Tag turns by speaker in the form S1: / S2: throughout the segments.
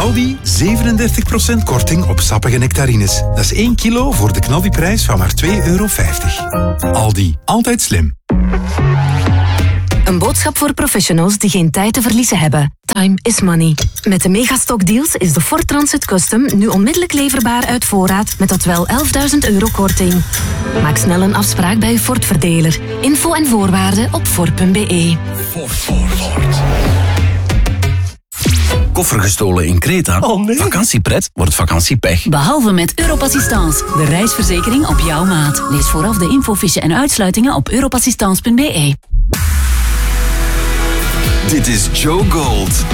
S1: Aldi 37% korting op sappige nectarines. Dat is 1 kilo voor de knaldiprijs van maar €2,50. Aldi, altijd slim.
S2: Een boodschap voor professionals die geen tijd te verliezen hebben. Time is money. Met de Megastock deals is de Ford Transit Custom nu onmiddellijk leverbaar uit voorraad met tot wel €11.000 korting. Maak snel een afspraak bij uw Ford-verdeler. Info en voorwaarden op Ford.be.
S3: Ford. Koffer gestolen in Kreta?
S4: Oh nee.
S3: Vakantiepret wordt vakantiepech.
S5: Behalve met Europassistance, de reisverzekering op jouw maat. Lees vooraf de infofiche en uitsluitingen op europassistance.be.
S3: Dit is Joe Gold.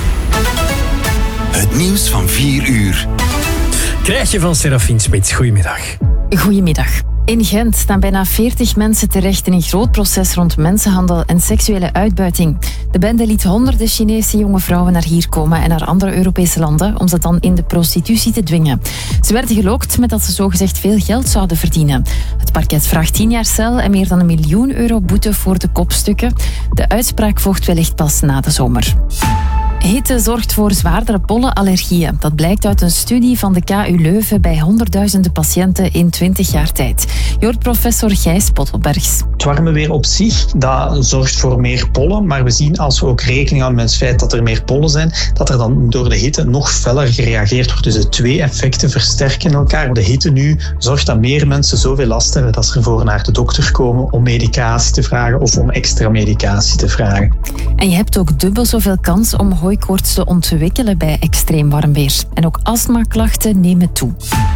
S3: Het nieuws van 4 uur.
S4: Krijg je van Serafine Smits. Goedemiddag.
S6: Goedemiddag. In Gent staan bijna 40 mensen terecht in een groot proces rond mensenhandel en seksuele uitbuiting. De bende liet honderden Chinese jonge vrouwen naar hier komen en naar andere Europese landen om ze dan in de prostitutie te dwingen. Ze werden gelokt met dat ze zogezegd veel geld zouden verdienen. Het parket vraagt 10 jaar cel en meer dan €1 miljoen boete voor de kopstukken. De uitspraak volgt wellicht pas na de zomer. Hitte zorgt voor zwaardere pollenallergieën. Dat blijkt uit een studie van de KU Leuven bij honderdduizenden patiënten in 20 jaar tijd. Je hoort professor Gijs Pottelbergs.
S7: Het warme weer op zich, dat zorgt voor meer pollen. Maar we zien als we ook rekening houden met het feit dat er meer pollen zijn, dat er dan door de hitte nog feller gereageerd wordt. Dus de twee effecten versterken elkaar. De hitte nu zorgt dat meer mensen zoveel last hebben dat ze ervoor naar de dokter komen om medicatie te vragen of om extra medicatie te vragen.
S6: En je hebt ook dubbel zoveel kans om hooikoorts te ontwikkelen bij extreem warm weer. En ook astmaklachten nemen toe.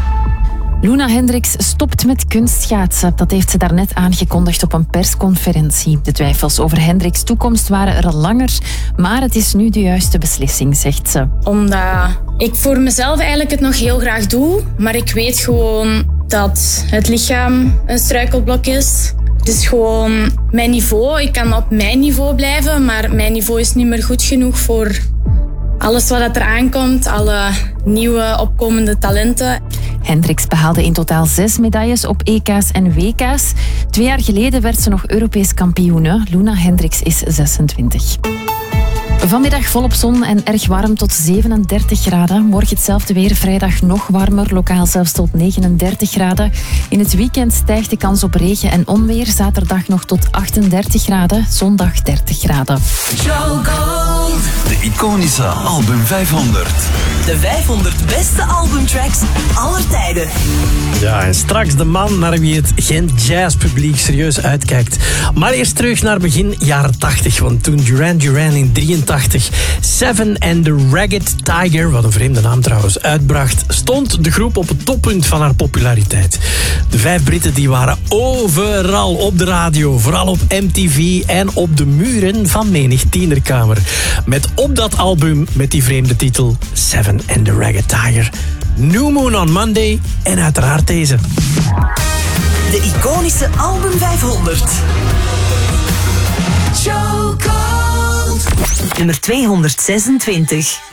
S6: Luna Hendricks stopt met kunstschaatsen. Dat heeft ze daarnet aangekondigd op een persconferentie. De twijfels over Hendricks' toekomst waren er al langer, maar het is nu de juiste beslissing, zegt ze.
S8: Omdat ik voor mezelf eigenlijk het nog heel graag doe, maar ik weet gewoon dat het lichaam een struikelblok is. Het is gewoon mijn niveau. Ik kan op mijn niveau blijven, maar mijn niveau is niet meer goed genoeg voor alles wat er aankomt, alle nieuwe opkomende talenten.
S6: Hendricks behaalde in totaal 6 medailles op EK's en WK's. 2 jaar geleden werd ze nog Europees kampioene. Luna Hendricks is 26. Vanmiddag volop zon en erg warm tot 37 graden. Morgen hetzelfde weer, vrijdag nog warmer, lokaal zelfs tot 39 graden. In het weekend stijgt de kans op regen en onweer. Zaterdag nog tot 38 graden, zondag 30 graden.
S3: Joe Gold. De iconische album 500.
S9: De 500 beste albumtracks aller tijden.
S4: Ja, en straks de man naar wie het Gent Jazz publiek serieus uitkijkt. Maar eerst terug naar begin jaren 80, want toen Duran Duran in 83 Seven and the Ragged Tiger, wat een vreemde naam trouwens, uitbracht, stond de groep op het toppunt van haar populariteit. De 5 Britten die waren overal op de radio, vooral op MTV en op de muren van menig tienerkamer. Met op dat album met die vreemde titel Seven and the Ragged Tiger, New Moon on Monday en uiteraard deze.
S9: De iconische album 500. Joe Gold. Nummer 226.